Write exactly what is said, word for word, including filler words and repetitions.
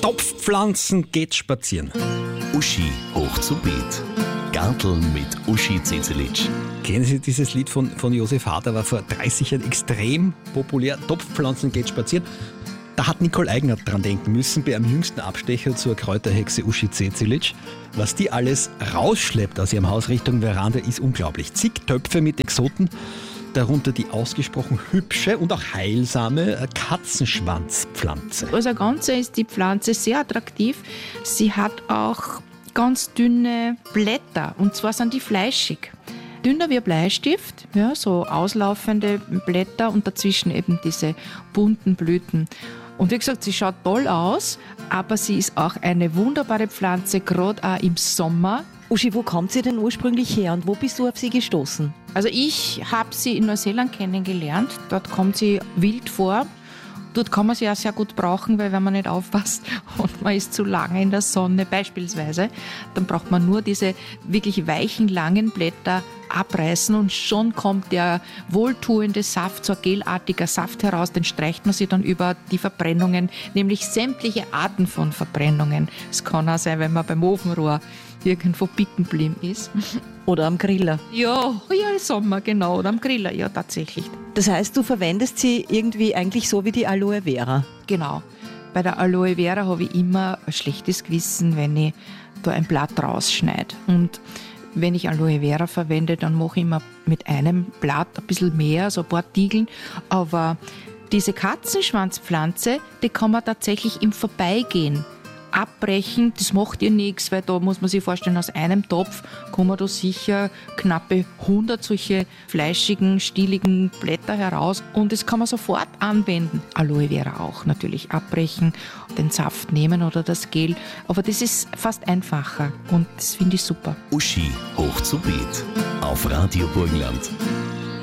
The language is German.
Topfpflanzen geht spazieren. Uschi hoch zu Beet. Garteln mit Uschi Zezelic. Kennen Sie dieses Lied von, von Josef Hader? War vor dreißig Jahren extrem populär. Topfpflanzen geht spazieren. Da hat Nicole Eigner dran denken müssen, bei einem jüngsten Abstecher zur Kräuterhexe Uschi Zezelic. Was die alles rausschleppt aus ihrem Haus Richtung Veranda, ist unglaublich. Zig Töpfe mit Exoten, darunter die ausgesprochen hübsche und auch heilsame Katzenschwanzpflanze. Als ein Ganze ist die Pflanze sehr attraktiv. Sie hat auch ganz dünne Blätter, und zwar sind die fleischig. Dünner wie ein Bleistift, ja, so auslaufende Blätter und dazwischen eben diese bunten Blüten. Und wie gesagt, sie schaut toll aus, aber sie ist auch eine wunderbare Pflanze, gerade auch im Sommer. Uschi, wo kommt sie denn ursprünglich her und wo bist du auf sie gestoßen? Also ich habe sie in Neuseeland kennengelernt. Dort kommt sie wild vor. Dort kann man sie auch sehr gut brauchen, weil wenn man nicht aufpasst und man ist zu lange in der Sonne beispielsweise, dann braucht man nur diese wirklich weichen, langen Blätter abreißen und schon kommt der wohltuende Saft, so ein gelartiger Saft heraus, den streicht man sich dann über die Verbrennungen, nämlich sämtliche Arten von Verbrennungen. Es kann auch sein, wenn man beim Ofenrohr irgendwo bicken geblieben ist. Oder am Griller. Ja, ja, im Sommer, genau, oder am Griller, ja, tatsächlich. Das heißt, du verwendest sie irgendwie eigentlich so wie die Aloe Vera. Genau. Bei der Aloe Vera habe ich immer ein schlechtes Gewissen, wenn ich da ein Blatt rausschneide. Und wenn ich Aloe Vera verwende, dann mache ich immer mit einem Blatt ein bisschen mehr, so ein paar Tiegeln. Aber diese Katzenschwanzpflanze, die kann man tatsächlich im Vorbeigehen abbrechen. Das macht ihr nichts, weil da muss man sich vorstellen, aus einem Topf kommen da sicher knappe hundert solche fleischigen, stieligen Blätter heraus und das kann man sofort anwenden. Aloe Vera auch natürlich abbrechen, den Saft nehmen oder das Gel, aber das ist fast einfacher und das finde ich super. Uschi hoch zu Beet auf Radio Burgenland.